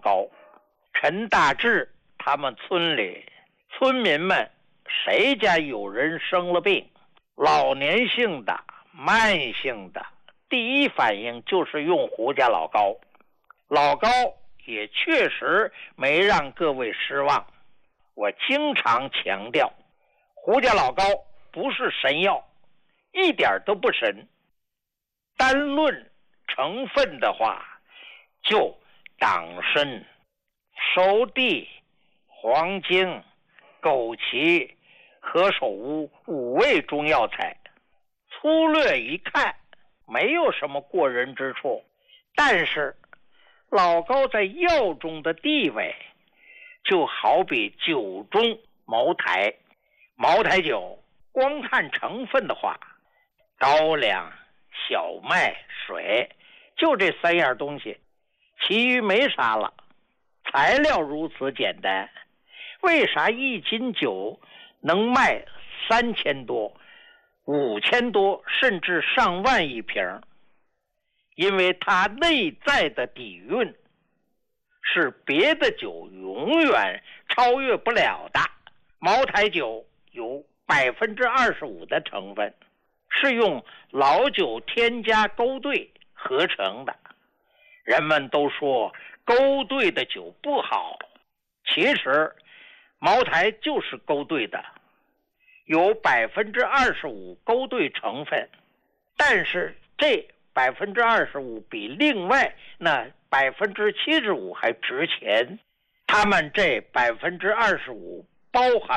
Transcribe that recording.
高。陈大志他们村里村民们谁家有人生了病，老年性的、慢性的，第一反应就是用胡家老高。老高也确实没让各位失望。我经常强调，胡家老高不是神药，一点都不神。单论成分的话，就党参、熟地、黄精、枸杞、何首乌5味中药材，粗略一看没有什么过人之处，但是老高在药中的地位就好比酒中茅台。茅台酒光看成分的话，高粱、小麦、水，就这3样东西，其余没啥了。材料如此简单，为啥1斤酒能卖3000多、5000多，甚至上万一瓶？因为它内在的底蕴是别的酒永远超越不了的。茅台酒有25%的成分，是用老酒添加勾兑合成的。人们都说勾兑的酒不好，其实茅台就是勾兑的，有25%勾兑成分，但是这25%比另外那75%还值钱。他们这25%包含